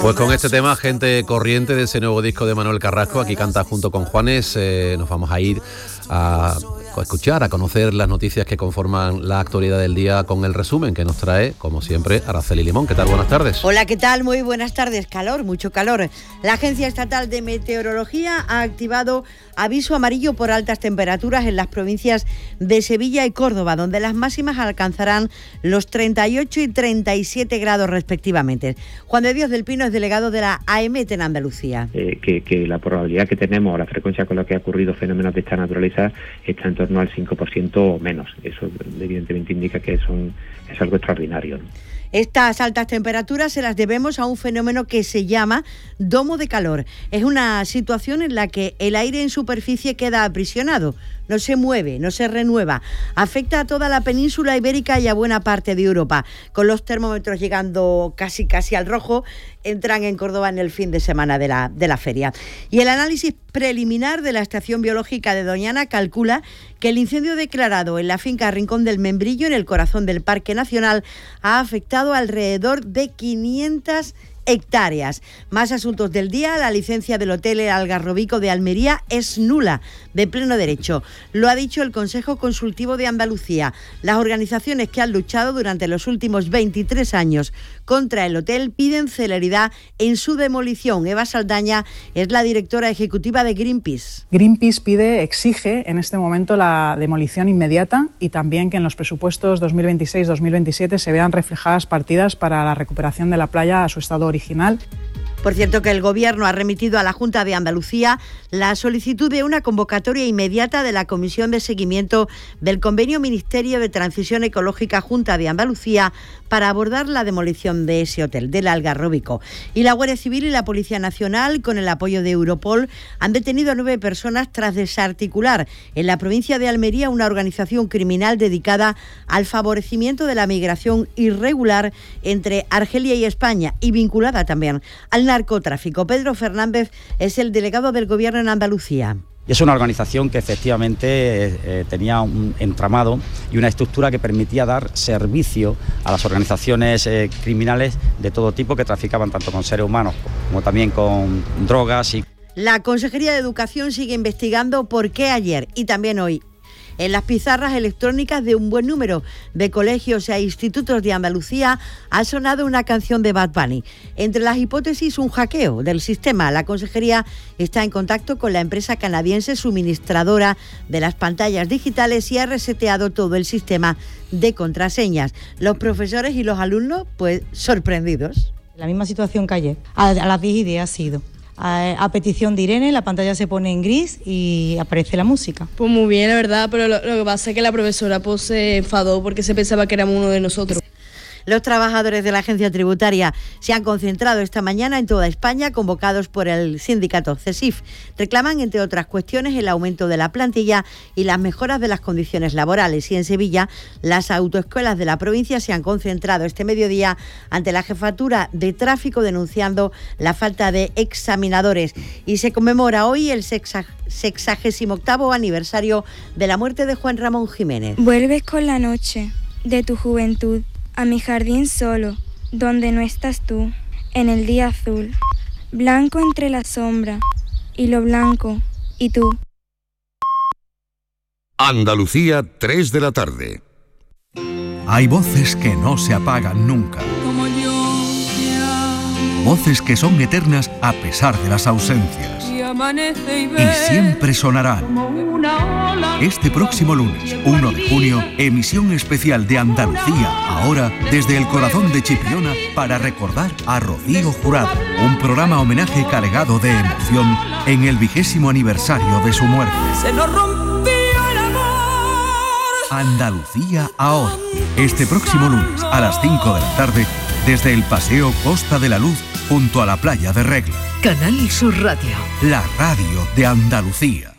Pues con este tema, Gente Corriente, de ese nuevo disco de Manuel Carrasco, aquí canta junto con Juanes. Nos vamos a ir a escuchar, a conocer las noticias que conforman la actualidad del día con el resumen que nos trae, como siempre, Araceli Limón. ¿Qué tal? Buenas tardes. Hola, ¿qué tal? Muy buenas tardes. Calor, mucho calor. La Agencia Estatal de Meteorología ha activado aviso amarillo por altas temperaturas en las provincias de Sevilla y Córdoba, donde las máximas alcanzarán los 38 y 37 grados respectivamente. Juan de Dios del Pino es delegado de la AEMET en Andalucía. Que la probabilidad que tenemos, la frecuencia con la que ha ocurrido fenómenos de esta naturaleza está en torno al 5% o menos. Eso evidentemente indica que es algo extraordinario, ¿no? Estas altas temperaturas se las debemos a un fenómeno que se llama domo de calor. Es una situación en la que el aire en superficie queda aprisionado, no se mueve, no se renueva. Afecta a toda la península ibérica y a buena parte de Europa. Con los termómetros llegando casi al rojo, entran en Córdoba en el fin de semana de la feria. Y el análisis preliminar de la Estación Biológica de Doñana calcula que el incendio declarado en la finca Rincón del Membrillo, en el corazón del Parque Nacional, ha afectado alrededor de 500 hectáreas. Más asuntos del día. La licencia del Hotel El Algarrobico de Almería es nula, de pleno derecho. Lo ha dicho el Consejo Consultivo de Andalucía. Las organizaciones que han luchado durante los últimos 23 años contra el hotel piden celeridad en su demolición. Eva Saldaña es la directora ejecutiva de Greenpeace. Greenpeace exige en este momento la demolición inmediata y también que en los presupuestos 2026-2027 se vean reflejadas partidas para la recuperación de la playa a su estado original. Por cierto, que el Gobierno ha remitido a la Junta de Andalucía la solicitud de una convocatoria inmediata de la Comisión de Seguimiento del Convenio Ministerio de Transición Ecológica Junta de Andalucía para abordar la demolición de ese hotel, del Algarrobico. Y la Guardia Civil y la Policía Nacional, con el apoyo de Europol, han detenido a 9 personas tras desarticular en la provincia de Almería una organización criminal dedicada al favorecimiento de la migración irregular entre Argelia y España y vinculada también al narcotráfico. Pedro Fernández es el delegado del Gobierno en Andalucía. Es una organización que efectivamente tenía un entramado y una estructura que permitía dar servicio a las organizaciones criminales de todo tipo que traficaban tanto con seres humanos como también con drogas. La Consejería de Educación sigue investigando por qué ayer y también hoy en las pizarras electrónicas de un buen número de colegios e institutos de Andalucía ha sonado una canción de Bad Bunny. Entre las hipótesis, un hackeo del sistema. La Consejería está en contacto con la empresa canadiense suministradora de las pantallas digitales y ha reseteado todo el sistema de contraseñas. Los profesores y los alumnos, pues, sorprendidos. La misma situación que ayer. A las 10:10 ha sido. A petición de Irene, la pantalla se pone en gris y aparece la música. Pues muy bien, la verdad, pero lo que pasa es que la profesora pues se enfadó porque se pensaba que éramos uno de nosotros. Los trabajadores de la agencia tributaria se han concentrado esta mañana en toda España, convocados por el sindicato CESIF. Reclaman, entre otras cuestiones, el aumento de la plantilla y las mejoras de las condiciones laborales. Y en Sevilla, las autoescuelas de la provincia se han concentrado este mediodía ante la jefatura de tráfico denunciando la falta de examinadores. Y se conmemora hoy el 68º aniversario de la muerte de Juan Ramón Jiménez. Vuelves con la noche de tu juventud a mi jardín solo, donde no estás tú, en el día azul, blanco entre la sombra y lo blanco, y tú. Andalucía, 3 de la tarde. Hay voces que no se apagan nunca. Voces que son eternas a pesar de las ausencias. Y siempre sonarán. Este próximo lunes, 1 de junio, emisión especial de Andalucía, ahora desde el corazón de Chipiona, para recordar a Rocío Jurado. Un programa homenaje cargado de emoción en el 20º aniversario de su muerte. Se nos rompió el amor. Andalucía ahora. Este próximo lunes, a las 5 de la tarde, desde el Paseo Costa de la Luz, junto a la playa de Regla. Canal Sur Radio. La radio de Andalucía.